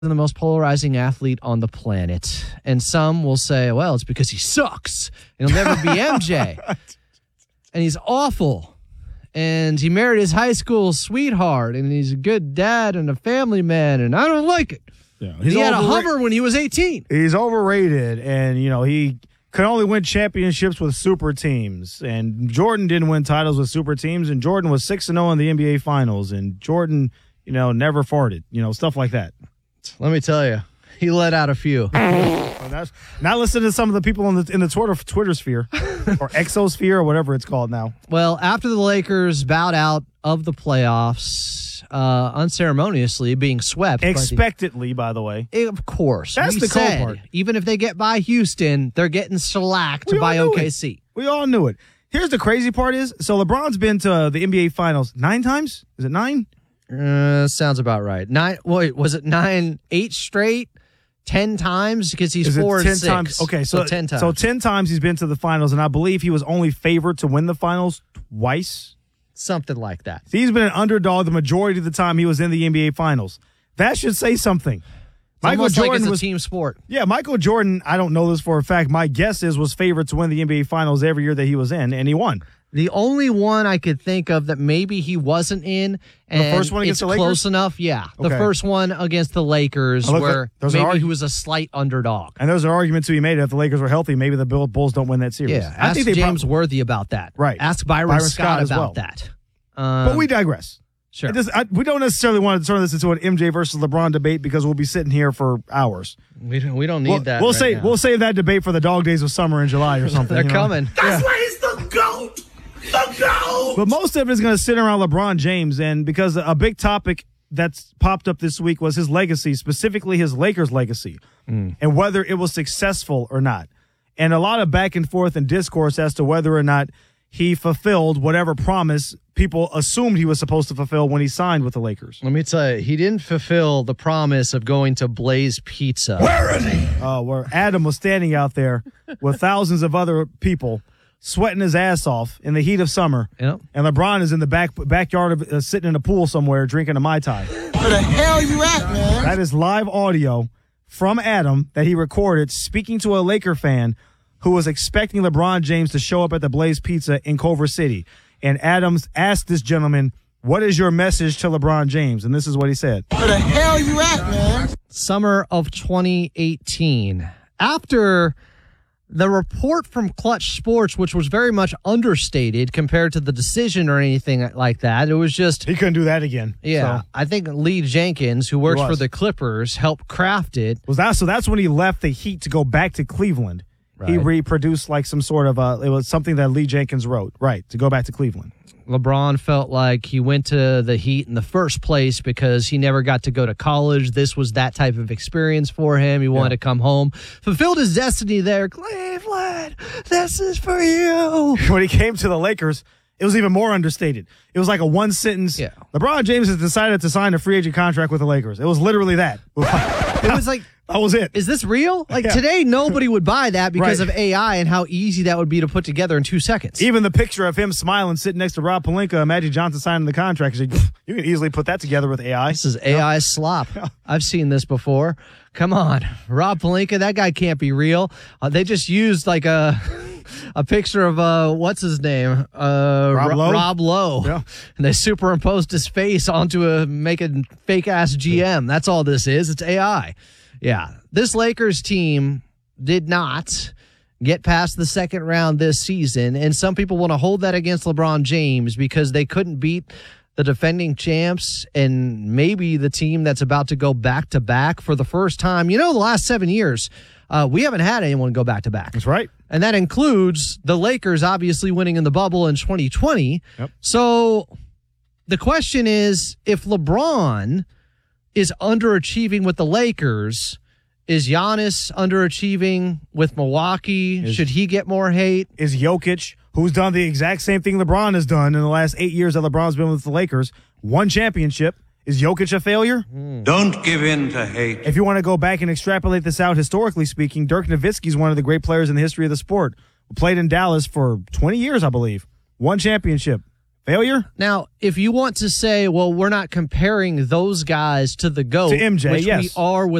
the most polarizing athlete on the planet. And some will say, well, it's because he sucks. He'll never be MJ. And he's awful. And he married his high school sweetheart. And he's a good dad and a family man. And I don't like it. Yeah, he had a Hummer when he was 18. He's overrated. And, he could only win championships with super teams. And Jordan didn't win titles with super teams. And Jordan was 6-0 in the NBA Finals. And Jordan, never farted. Stuff like that. Let me tell you, he let out a few. Not listen to some of the people in the Twitter sphere or exosphere or whatever it's called now. Well, after the Lakers bowed out of the playoffs, unceremoniously being swept. Expectedly, by the way. Of course. That's the cool part. Even if they get by Houston, they're getting shellacked by OKC. We all knew it. Here's the crazy part is, so LeBron's been to the NBA Finals 9 times? Is it 9? Sounds about right. 9. Wait, was it 9? 8 straight? 10 times? Because he's 4-6. Times? Okay, so 10 times. So 10 times he's been to the finals, and I believe he was only favored to win the finals twice. Something like that. So he's been an underdog the majority of the time he was in the NBA Finals. That should say something. Michael Jordan was a team sport. Yeah, Michael Jordan, I don't know this for a fact. My guess was favored to win the NBA Finals every year that he was in, and he won. The only one I could think of that maybe he wasn't in, and the first one against the Lakers? Close enough, yeah. Okay. The first one against the Lakers, where maybe he was a slight underdog. And there's an argument to be made that if the Lakers were healthy, maybe the Bulls don't win that series. Yeah, ask James Worthy about that. Right. Ask Byron Scott about that. But we digress. Sure. We don't necessarily want to turn this into an MJ versus LeBron debate because we'll be sitting here for hours. We don't need that. We'll save that debate for the dog days of summer in July or something. They're coming. That's why he's the GOAT. The GOAT. But most of it is going to sit around LeBron James, and because a big topic that's popped up this week was his legacy, specifically his Lakers legacy, and whether it was successful or not. And a lot of back and forth and discourse as to whether or not he fulfilled whatever promise people assumed he was supposed to fulfill when he signed with the Lakers. Let me tell you, he didn't fulfill the promise of going to Blaze Pizza. Where is he? Where Adam was standing out there with thousands of other people sweating his ass off in the heat of summer. Yep. And LeBron is in the backyard of sitting in a pool somewhere drinking a Mai Tai. Where the hell you at, man? That is live audio from Adam that he recorded speaking to a Laker fan who was expecting LeBron James to show up at the Blaze Pizza in Culver City. And Adams asked this gentleman, what is your message to LeBron James? And this is what he said. Where the hell you at, man? Summer of 2018. After the report from Clutch Sports, which was very much understated compared to the decision or anything like that. It was just... He couldn't do that again. Yeah. So. I think Lee Jenkins, who works for the Clippers, helped craft it. So that's when he left the Heat to go back to Cleveland. Right. He reproduced like some sort of it was something that Lee Jenkins wrote, right, to go back to Cleveland. LeBron felt like he went to the Heat in the first place because he never got to go to college. This was that type of experience for him. He wanted to come home, fulfilled his destiny there. Cleveland, this is for you. When he came to the Lakers, it was even more understated. It was like a one sentence. Yeah. LeBron James has decided to sign a free agent contract with the Lakers. It was literally that. It was like, that was it. Is this real? Like today, nobody would buy that because of AI and how easy that would be to put together in 2 seconds. Even the picture of him smiling, sitting next to Rob Pelinka, and Magic Johnson signing the contract. You can easily put that together with AI. This is AI slop. I've seen this before. Come on. Rob Pelinka, that guy can't be real. They just used like a picture of, what's his name? Rob Lowe. Yeah. And they superimposed his face onto making fake-ass GM. That's all this is. It's AI. Yeah. This Lakers team did not get past the second round this season, and some people want to hold that against LeBron James because they couldn't beat the defending champs and maybe the team that's about to go back-to-back for the first time. The last 7 years, we haven't had anyone go back-to-back. That's right. And that includes the Lakers obviously winning in the bubble in 2020. Yep. So the question is, if LeBron is underachieving with the Lakers, is Giannis underachieving with Milwaukee? Should he get more hate? Is Jokic, who's done the exact same thing LeBron has done in the last 8 years that LeBron's been with the Lakers, one championship, is Jokic a failure? Don't give in to hate. If you want to go back and extrapolate this out historically speaking, Dirk Nowitzki is one of the great players in the history of the sport. Played in Dallas for 20 years, I believe. One championship. Failure? Now, if you want to say, well, we're not comparing those guys to the GOAT, To MJ, which yes. we are with